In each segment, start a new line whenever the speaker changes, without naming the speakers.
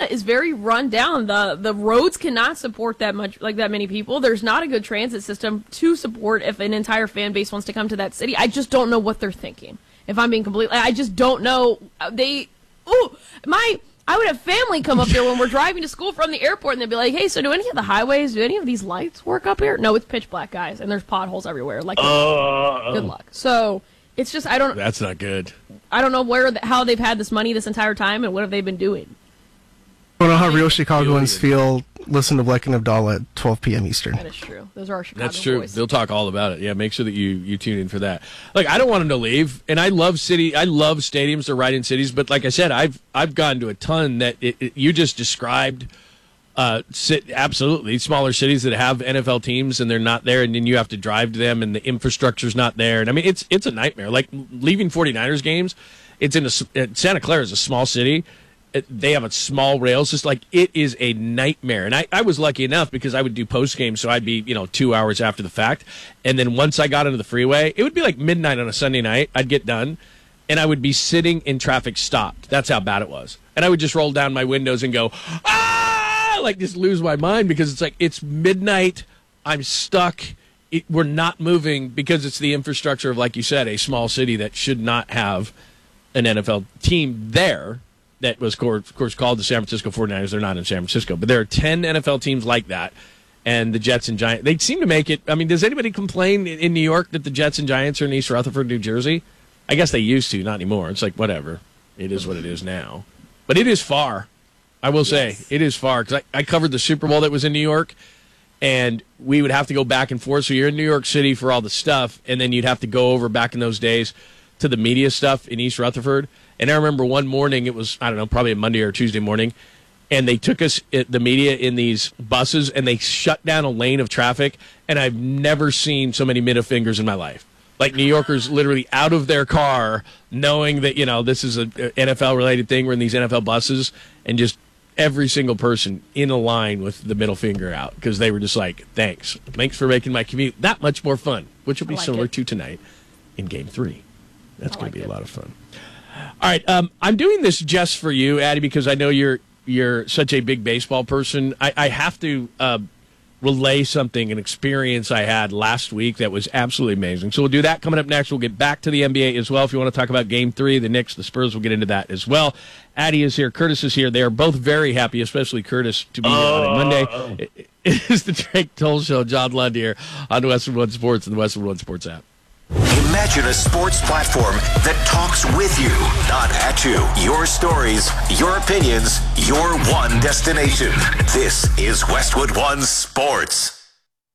arena is very run down. The roads cannot support that many people. There's not a good transit system to support if an entire fan base wants to come to that city. I just don't know what they're thinking. If I'm being completely, I just don't know. I would have family come up here when we're driving to school from the airport, and they'd be like, "Hey, so do any of the highways, do any of these lights work up here?" No, it's pitch black, guys, and there's potholes everywhere. Like, good luck. So it's just
That's not good.
I don't know how they've had this money this entire time, and what have they been doing.
I don't know how real Chicagoans feel. Listen to Bleck and Abdallah at 12 p.m. Eastern.
That is true. Those are our Chicago
That's true.
boys.
They'll talk all about it. Yeah, make sure that you tune in for that. Like, I don't want them to leave, and I love stadiums. They're right in cities, but like I said, I've gone to a ton that you just described. Absolutely, smaller cities that have NFL teams and they're not there, and then you have to drive to them, and the infrastructure's not there. And I mean, it's a nightmare. Like leaving 49ers games, Santa Clara is a small city. They have a small rail system. Like, it is a nightmare. And I was lucky enough because I would do post game, so I'd be 2 hours after the fact. And then once I got into the freeway, it would be like midnight on a Sunday night. I'd get done, and I would be sitting in traffic stopped. That's how bad it was. And I would just roll down my windows and go, ah, like just lose my mind because it's like it's midnight. I'm stuck. We're not moving because it's the infrastructure of, like you said, a small city that should not have an NFL team there. That was, of course, called the San Francisco 49ers. They're not in San Francisco. But there are 10 NFL teams like that. And the Jets and Giants, they seem to make it. I mean, does anybody complain in New York that the Jets and Giants are in East Rutherford, New Jersey? I guess they used to, not anymore. It's like, whatever. It is what it is now. But it is far. I will say, it is far. Because I covered the Super Bowl that was in New York. And we would have to go back and forth. So you're in New York City for all the stuff. And then you'd have to go over back in those days to the media stuff in East Rutherford. And I remember one morning, it was, I don't know, probably a Monday or Tuesday morning, and they took us, the media, in these buses, and they shut down a lane of traffic, and I've never seen so many middle fingers in my life. Like, New Yorkers literally out of their car, knowing that, this is an NFL-related thing. We're in these NFL buses, and just every single person in a line with the middle finger out, because they were just like, thanks for making my commute that much more fun, which will be similar to tonight in Game 3. That's going to be a lot of fun. All right, I'm doing this just for you, Addie, because I know you're such a big baseball person. I have to relay an experience I had last week that was absolutely amazing. So we'll do that coming up next. We'll get back to the NBA as well. If you want to talk about Game 3, the Knicks, the Spurs, we'll get into that as well. Addie is here. Curtis is here. They are both very happy, especially Curtis, to be here on a Monday. It is the Drake Toll Show. John Lund here on Westwood One Sports and the Westwood One Sports app.
Imagine a sports platform that talks with you, not at you. Your stories, your opinions, your one destination. This is Westwood One Sports.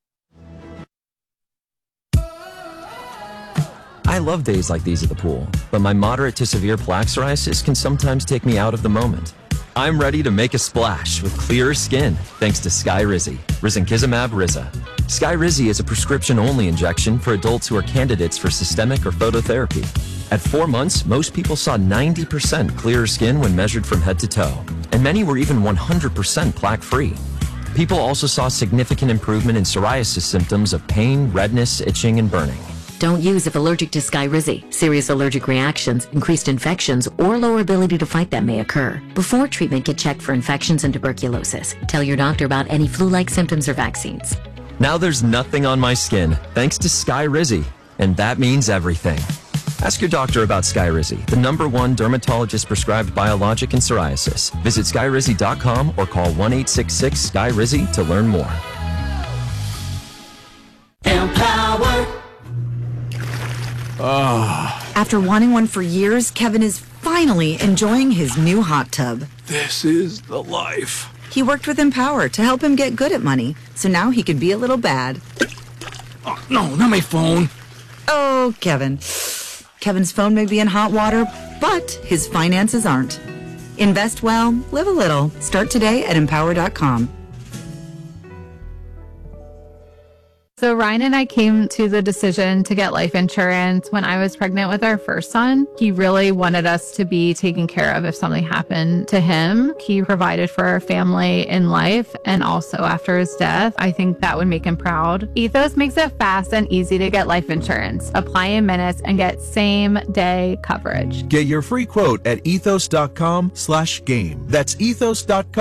I love days like these at the pool, but my moderate to severe plaque psoriasis can sometimes take me out of the moment. I'm ready to make a splash with clearer skin thanks to Skyrizi, risankizumab Riza. Skyrizi is a prescription-only injection for adults who are candidates for systemic or phototherapy. At 4 months, most people saw 90% clearer skin when measured from head to toe, and many were even 100% plaque-free. People also saw significant improvement in psoriasis symptoms of pain, redness, itching, and burning.
Don't use if allergic to Skyrizi. Serious allergic reactions, increased infections, or lower ability to fight them may occur. Before treatment, get checked for infections and tuberculosis. Tell your doctor about any flu-like symptoms or vaccines.
Now there's nothing on my skin thanks to Skyrizi, and that means everything. Ask your doctor about Skyrizi, the #1 dermatologist-prescribed biologic in psoriasis. Visit Skyrizi.com or call 1-866-SKY-RIZI to learn more.
Empower.
After wanting one for years, Kevin is finally enjoying his new hot tub.
This is the life.
He worked with Empower to help him get good at money, so now he can be a little bad.
Oh, no, not my phone.
Oh, Kevin. Kevin's phone may be in hot water, but his finances aren't. Invest well, live a little. Start today at Empower.com.
So Ryan and I came to the decision to get life insurance when I was pregnant with our first son. He really wanted us to be taken care of if something happened to him. He provided for our family in life and also after his death. I think that would make him proud. Ethos makes it fast and easy to get life insurance. Apply in minutes and get same-day coverage.
Get your free quote at ethos.com/game. That's ethos.com.